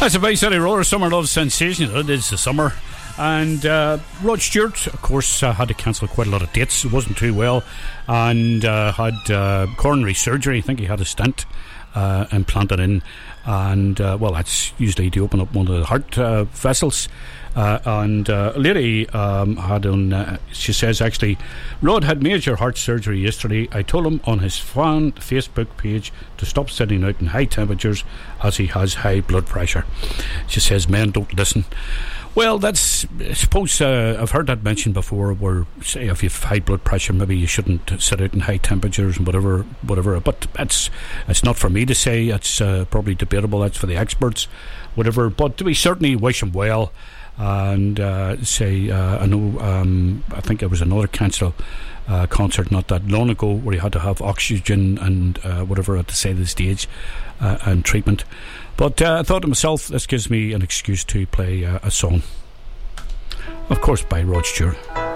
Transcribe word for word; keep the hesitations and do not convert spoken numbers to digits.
That's a Bay City Roller Summer Love sensation. It is the summer. And uh, Rod Stewart, of course, uh, had to cancel quite a lot of dates. It wasn't too well. And uh, had uh, coronary surgery. I think he had a stent uh, implanted in. And, uh, well, that's usually to open up one of the heart uh, vessels. Uh, and uh, a lady um, had on, uh, she says, actually, Rod had major heart surgery yesterday. I told him on his fan Facebook page to stop sitting out in high temperatures as he has high blood pressure. She says, men don't listen. Well, that's, I suppose, uh, I've heard that mentioned before, where, say, if you've high blood pressure, maybe you shouldn't sit out in high temperatures and whatever, whatever. But it's, it's not for me to say. It's uh, probably debatable. That's for the experts, whatever. But we certainly wish him well. And uh, say, uh, I know, um, I think there was another cancel uh, concert not that long ago where he had to have oxygen and uh, whatever at the side of the stage uh, and treatment. But uh, I thought to myself, this gives me an excuse to play uh, a song, of course, by Rod Stewart.